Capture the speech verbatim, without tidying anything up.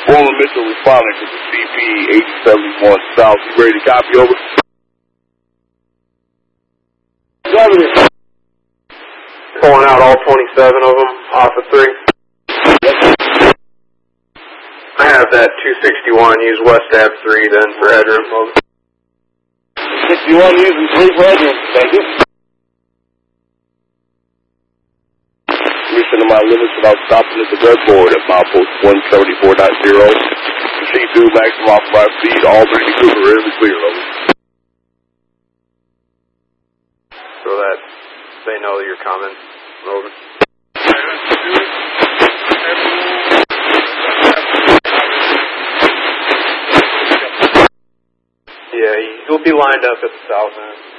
Former Mitchell responding to the C P eight seventy-one South. You ready to copy over? seventy. Pulling out all twenty-seven of them off of three. Yes. I have that two sixty-one. Use West Ave three then for headroom. sixty-one using three for headroom. Thank you. Reaching to my limits without stopping at the breadboard at milepost one seventy-four point zero. Proceed to maximum authorized speed. All three Cougar in the clear level. So that they know you're coming. Over. Yeah, you'll be lined up at the south end.